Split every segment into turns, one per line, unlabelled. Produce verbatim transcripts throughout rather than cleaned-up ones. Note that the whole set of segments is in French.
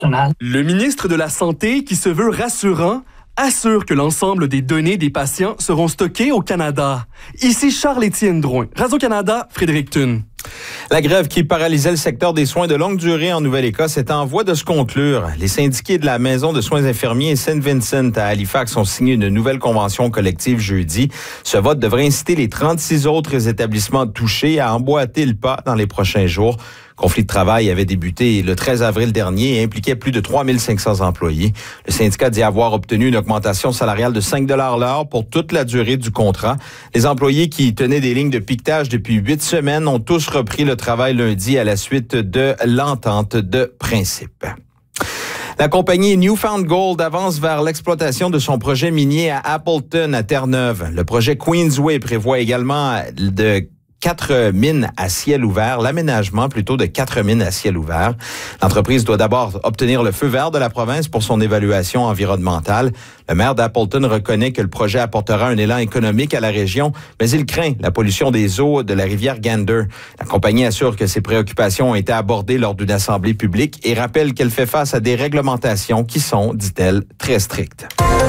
Le ministre de la Santé, qui se veut rassurant, assure que l'ensemble des données des patients seront stockées au Canada. Ici Charles-Étienne Drouin, Radio-Canada, Fredericton.
La grève qui paralysait le secteur des soins de longue durée en Nouvelle-Écosse est en voie de se conclure. Les syndiqués de la Maison de soins infirmiers Saint Vincent à Halifax ont signé une nouvelle convention collective jeudi. Ce vote devrait inciter les trente-six autres établissements touchés à emboîter le pas dans les prochains jours. Le conflit de travail avait débuté le treize avril dernier et impliquait plus de trois mille cinq cents employés. Le syndicat dit avoir obtenu une augmentation salariale de cinq dollars l'heure pour toute la durée du contrat. Les employés qui tenaient des lignes de piquetage depuis huit semaines ont tous repris le travail lundi à la suite de l'entente de principe. La compagnie Newfound Gold avance vers l'exploitation de son projet minier à Appleton, à Terre-Neuve. Le projet Queensway prévoit également de quatre mines à ciel ouvert, l'aménagement plutôt de quatre mines à ciel ouvert. L'entreprise doit d'abord obtenir le feu vert de la province pour son évaluation environnementale. Le maire d'Appleton reconnaît que le projet apportera un élan économique à la région, mais il craint la pollution des eaux de la rivière Gander. La compagnie assure que ses préoccupations ont été abordées lors d'une assemblée publique et rappelle qu'elle fait face à des réglementations qui sont, dit-elle, très strictes.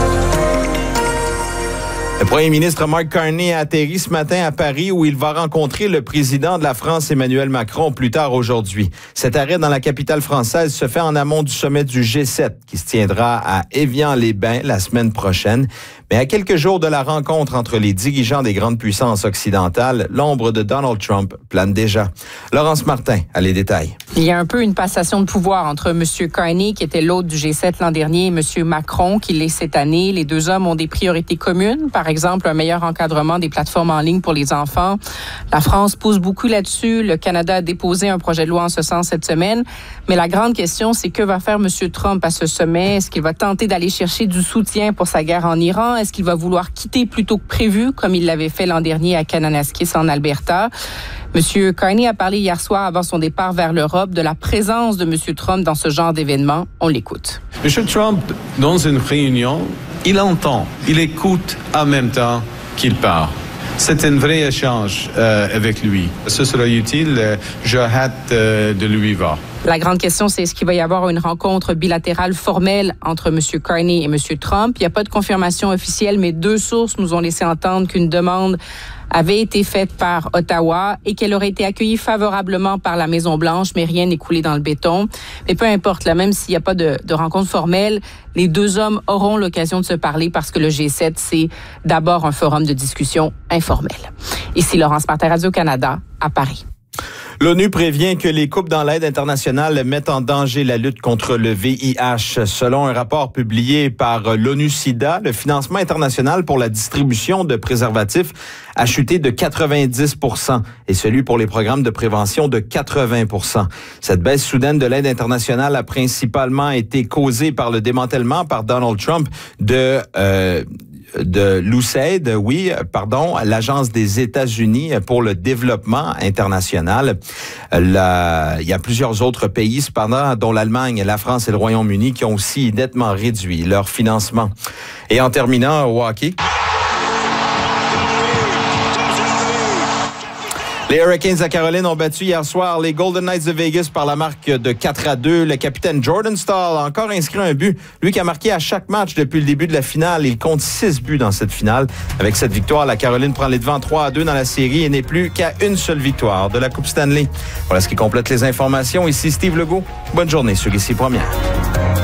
Le premier ministre Mark Carney a atterri ce matin à Paris où il va rencontrer le président de la France, Emmanuel Macron, plus tard aujourd'hui. Cet arrêt dans la capitale française se fait en amont du sommet du G sept qui se tiendra à Évian-les-Bains la semaine prochaine. Mais à quelques jours de la rencontre entre les dirigeants des grandes puissances occidentales, l'ombre de Donald Trump plane déjà. Laurence Martin a les détails.
Il y a un peu une passation de pouvoir entre M. Carney, qui était l'hôte du G sept l'an dernier, et M. Macron, qui l'est cette année. Les deux hommes ont des priorités communes. Par exemple, un meilleur encadrement des plateformes en ligne pour les enfants. La France pousse beaucoup là-dessus. Le Canada a déposé un projet de loi en ce sens cette semaine. Mais la grande question, c'est que va faire M. Trump à ce sommet? Est-ce qu'il va tenter d'aller chercher du soutien pour sa guerre en Iran? Est-ce qu'il va vouloir quitter plus tôt que prévu, comme il l'avait fait l'an dernier à Kananaskis en Alberta? M. Carney a parlé hier soir, avant son départ vers l'Europe, de la présence de M. Trump dans ce genre d'événement. On l'écoute.
M. Trump, dans une réunion, il entend, il écoute en même temps qu'il parle. C'est un vrai échange euh, avec lui. Ce sera utile. J'ai hâte euh, de lui voir.
La grande question, c'est est-ce qu'il va y avoir une rencontre bilatérale formelle entre M. Carney et M. Trump? Il n'y a pas de confirmation officielle, mais deux sources nous ont laissé entendre qu'une demande avait été faite par Ottawa et qu'elle aurait été accueillie favorablement par la Maison-Blanche, mais rien n'est coulé dans le béton. Mais peu importe, là, même s'il n'y a pas de, de rencontre formelle, les deux hommes auront l'occasion de se parler parce que le G sept, c'est d'abord un forum de discussion informel. Ici Laurence Martin, Radio-Canada, à Paris.
L'ONU prévient que les coupes dans l'aide internationale mettent en danger la lutte contre le V I H. Selon un rapport publié par l'ONU-SIDA, le financement international pour la distribution de préservatifs a chuté de quatre-vingt-dix pour cent et celui pour les programmes de prévention de quatre-vingts pour cent. Cette baisse soudaine de l'aide internationale a principalement été causée par le démantèlement par Donald Trump de... Euh, de l'U S A I D, oui, pardon, l'Agence des États-Unis pour le développement international. La, il y a plusieurs autres pays, cependant, dont l'Allemagne, la France et le Royaume-Uni, qui ont aussi nettement réduit leur financement. Et en terminant, au hockey. Les Hurricanes de Caroline ont battu hier soir les Golden Knights de Vegas par la marque de quatre à deux. Le capitaine Jordan Staal a encore inscrit un but. Lui qui a marqué à chaque match depuis le début de la finale. Il compte six buts dans cette finale. Avec cette victoire, la Caroline prend les devants trois à deux dans la série et n'est plus qu'à une seule victoire de la Coupe Stanley. Voilà ce qui complète les informations. Ici Steve Legault. Bonne journée sur Ici Première.